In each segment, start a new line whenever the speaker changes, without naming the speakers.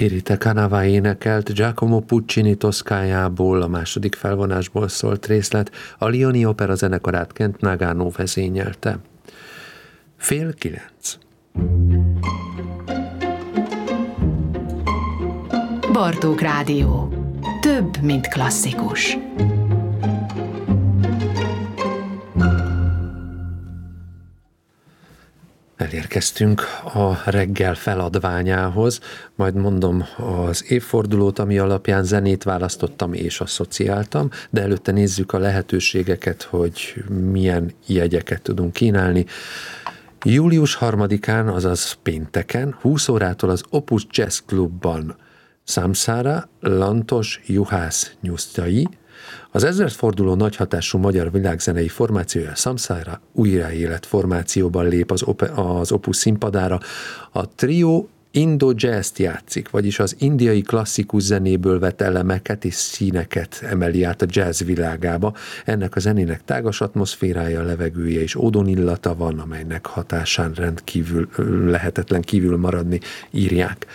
Irite Canava énekelt, Giacomo Puccini Toszkájából, a második felvonásból szólt részlet, a Lioni Opera zenekarát Kent Nagano vezényelte. 8:30.
Bartók Rádió. Több, mint klasszikus.
Elérkeztünk a reggel feladványához, majd mondom az évfordulót, ami alapján zenét választottam és asszociáltam, de előtte nézzük a lehetőségeket, hogy milyen jegyeket tudunk kínálni. Július 3-án, azaz pénteken, 20 órától az Opus Jazz Clubban Samsara, Lantos, Juhász nyusztjai, az ezredforduló nagyhatású magyar világzenei formációja Samsara újraélet formációban lép az Opus színpadára. A trió Indo-jazzt játszik, vagyis az indiai klasszikus zenéből vett elemeket és színeket emeli át a jazz világába. Ennek a zenének tágas atmoszférája, levegője és ódonillata van, amelynek hatásán rendkívül lehetetlen kívül maradni, írják.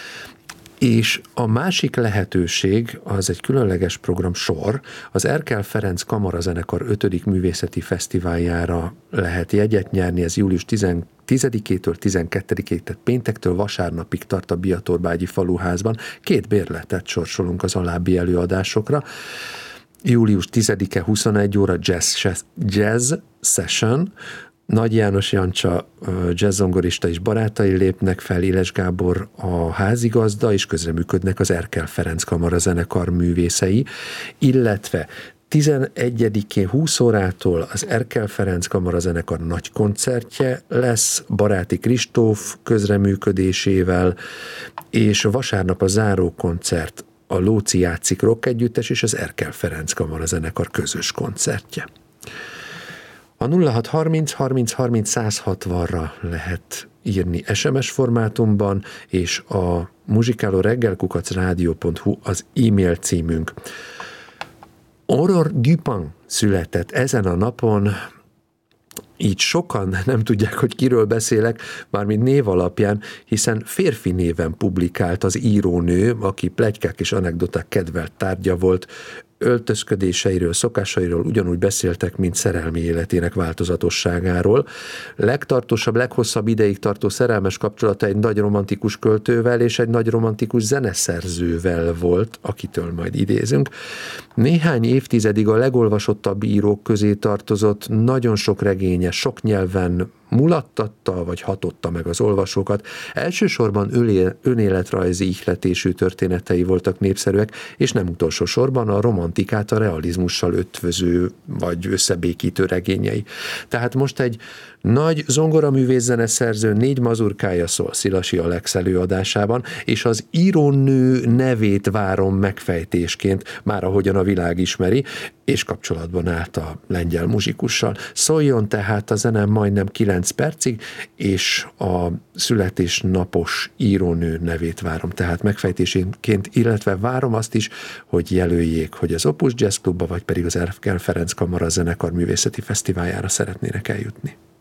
És a másik lehetőség az egy különleges programsor, az Erkel Ferenc Kamarazenekar 5. művészeti fesztiváljára lehet jegyet nyerni, ez július 10-től 12-ig, tehát péntektől vasárnapig tart a Biatorbágyi Faluházban. 2 bérletet sorsolunk az alábbi előadásokra. Július 10-e 21 óra jazz session, Nagy János Jancsa jazzzongorista és barátai lépnek fel, Éles Gábor a házigazda, és közreműködnek az Erkel Ferenc Kamarazenekar művészei, illetve 11-én 20 órától az Erkel Ferenc Kamarazenekar nagy koncertje lesz Baráti Kristóf közreműködésével, és vasárnap a záró koncert a Lóci játszik rock együttes és az Erkel Ferenc Kamarazenekar közös koncertje. A 0630 30 30 160-ra lehet írni SMS formátumban, és a muzsikálóreggel@radio.hu az e-mail címünk. Aurore Dupin született ezen a napon, így sokan nem tudják, hogy kiről beszélek, mármint név alapján, hiszen férfi néven publikált az írónő, aki pletykák és anekdoták kedvelt tárgya volt. Öltözködéseiről, szokásairól ugyanúgy beszéltek, mint szerelmi életének változatosságáról. Legtartósabb, leghosszabb ideig tartó szerelmes kapcsolata egy nagy romantikus költővel és egy nagy romantikus zeneszerzővel volt, akitől majd idézünk. Néhány évtizedig a legolvasottabb írók közé tartozott, nagyon sok regénye, sok nyelven mulattatta vagy hatotta meg az olvasókat. Elsősorban önéletrajzi ihletésű történetei voltak népszerűek, és nem utolsó sorban a romantikát a realizmussal ötvöző vagy összebékítő regényei. Tehát most egy nagy zongoraművész zeneszerző 4 mazurkája szól Szilasi Alex előadásában, és az írónő nevét várom megfejtésként, már ahogyan a világ ismeri, és kapcsolatban állt a lengyel muzsikussal. Szóljon tehát a zene majdnem 9 percig, és a születésnapos írónő nevét várom tehát megfejtésként, illetve várom azt is, hogy jelöljék, hogy az Opus Jazz Clubba, vagy pedig az Erkel Ferenc Kamarazenekar művészeti fesztiváljára szeretnének eljutni.